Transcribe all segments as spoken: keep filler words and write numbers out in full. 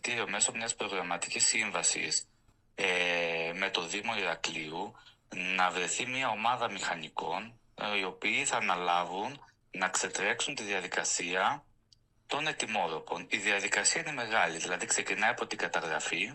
Επιτελείο μέσω μιας προγραμματικής σύμβασης ε, με το Δήμο Ηρακλείου να βρεθεί μια ομάδα μηχανικών ε, οι οποίοι θα αναλάβουν να ξετρέξουν τη διαδικασία των ετοιμόρροπων. Η διαδικασία είναι μεγάλη, δηλαδή ξεκινάει από την καταγραφή,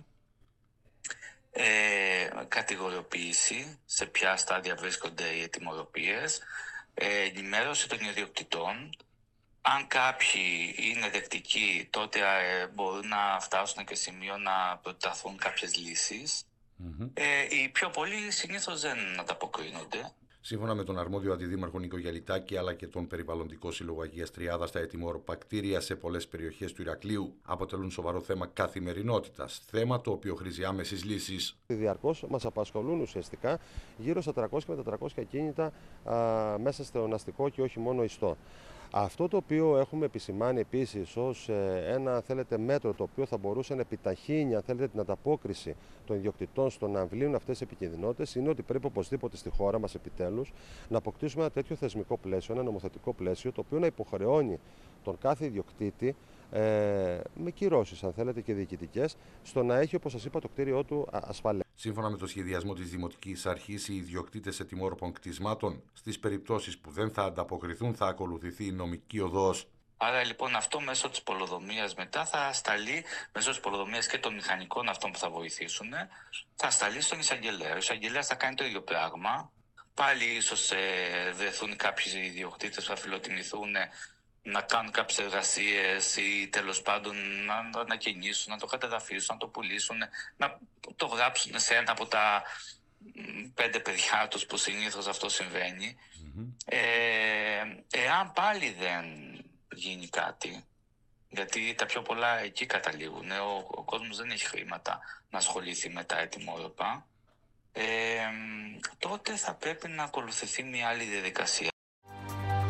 ε, κατηγοριοποίηση, σε ποια στάδια βρίσκονται οι ετοιμορροπίες, ε, ενημέρωση των ιδιοκτητών. Αν κάποιοι είναι δεκτικοί, τότε ε, μπορούν να φτάσουν και σημείο να προταθούν κάποιες λύσεις. Mm-hmm. Ε, οι πιο πολλοί συνήθως δεν ανταποκρίνονται. Σύμφωνα με τον αρμόδιο αντιδήμαρχο Νίκο Γιαλιτάκη αλλά και τον περιβαλλοντικό σύλλογο Αγίας Τριάδας, τα ετοιμόρροπα κτίρια σε πολλές περιοχές του Ηρακλείου αποτελούν σοβαρό θέμα καθημερινότητας. Θέμα το οποίο χρήζει άμεσης λύσης. Διαρκώς μας απασχολούν ουσιαστικά γύρω στα τριακόσια με τετρακόσια κίνητα α, μέσα στο αστικό και όχι μόνο ιστό. Αυτό το οποίο έχουμε επισημάνει επίσης ως ένα θέλετε, μέτρο το οποίο θα μπορούσε να επιταχύνει αν θέλετε, την ανταπόκριση των ιδιοκτητών στο να αμβλύνουν αυτές τις επικινδυνότητες είναι ότι πρέπει οπωσδήποτε στη χώρα μας επιτέλους να αποκτήσουμε ένα τέτοιο θεσμικό πλαίσιο, ένα νομοθετικό πλαίσιο το οποίο να υποχρεώνει τον κάθε ιδιοκτήτη ε, με κυρώσεις αν θέλετε και διοικητικές στο να έχει όπως σας είπα το κτίριό του ασφαλές. Σύμφωνα με το σχεδιασμό της Δημοτικής Αρχής, οι ιδιοκτήτες ετοιμόρροπων κτισμάτων, στις περιπτώσεις που δεν θα ανταποκριθούν, θα ακολουθηθεί η νομική οδός. Άρα λοιπόν αυτό μέσω της πολεοδομίας μετά θα σταλεί, μέσω της πολεοδομίας και των μηχανικών αυτών που θα βοηθήσουν, θα σταλεί στον εισαγγελέα. Ο εισαγγελέας θα κάνει το ίδιο πράγμα. Πάλι ίσως ε, βρεθούν κάποιοι ιδιοκτήτες που θα φιλοτιμηθούν να κάνουν κάποιες εργασίες ή τέλος πάντων να το ανακαινήσουν, να το καταδαφίσουν, να το πουλήσουν, να το γράψουν σε ένα από τα πέντε παιδιά τους που συνήθως αυτό συμβαίνει. Mm-hmm. Ε, εάν πάλι δεν γίνει κάτι, γιατί τα πιο πολλά εκεί καταλήγουν, ο, ο κόσμος δεν έχει χρήματα να ασχοληθεί με τα ετοιμόρροπα, ε, τότε θα πρέπει να ακολουθηθεί μια άλλη διαδικασία.